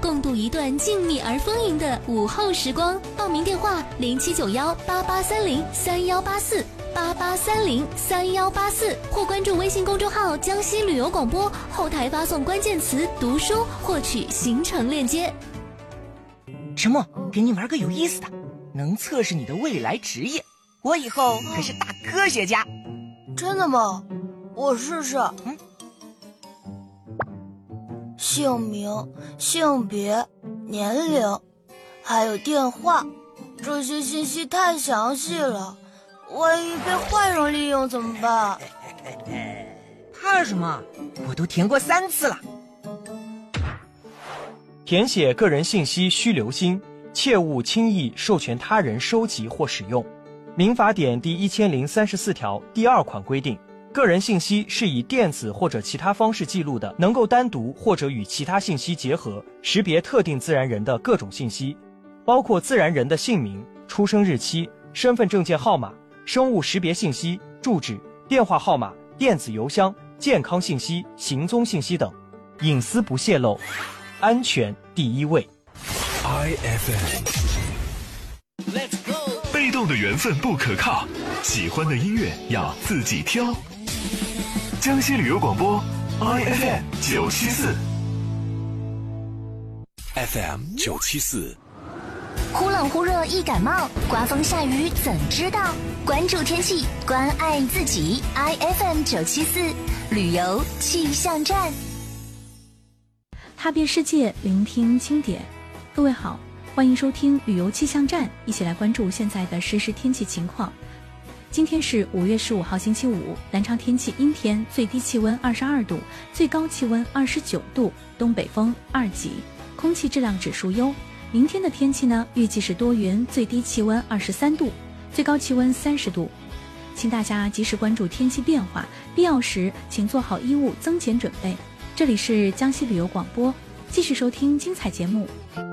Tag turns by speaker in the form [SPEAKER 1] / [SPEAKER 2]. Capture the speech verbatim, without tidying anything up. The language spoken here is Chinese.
[SPEAKER 1] 共度一段静谧而丰盈的午后时光。报名电话：零七九幺八八三零三幺八四八八三零三幺八四，或关注微信公众号江西旅游广播，后台发送关键词读书获取行程链接。
[SPEAKER 2] 陈默，给你玩个有意思的，能测试你的未来职业。我以后可是大科学家。
[SPEAKER 3] 真的吗？我试试。嗯，姓名、性别、年龄，还有电话，这些信息太详细了，万一被坏人利用怎么办？
[SPEAKER 2] 怕什么？我都填过三次了。
[SPEAKER 4] 填写个人信息需留心，切勿轻易授权他人收集或使用。民法典第一千零三十四条第二款规定，个人信息是以电子或者其他方式记录的，能够单独或者与其他信息结合，识别特定自然人的各种信息，包括自然人的姓名、出生日期、身份证件号码、生物识别信息、住址、电话号码、电子邮箱、健康信息、行踪信息等，隐私不泄露，安全第一位。
[SPEAKER 5] I F M。 被动的缘分不可靠，喜欢的音乐要自己挑。江西旅游广播 I F M 九七四 F M 九七四。
[SPEAKER 1] 忽冷忽热易感冒，刮风下雨怎知道？关注天气，关爱自己。I F M 九七四旅游气象站，
[SPEAKER 6] 踏遍世界，聆听经典。各位好，欢迎收听旅游气象站，一起来关注现在的实时天气情况。今天是五月十五号星期五，南昌天气阴天，最低气温二十二度，最高气温二十九度，东北风二级，空气质量指数优。明天的天气呢，预计是多云，最低气温二十三度，最高气温三十度。请大家及时关注天气变化，必要时请做好衣物增减准备。这里是江西旅游广播，继续收听精彩节目。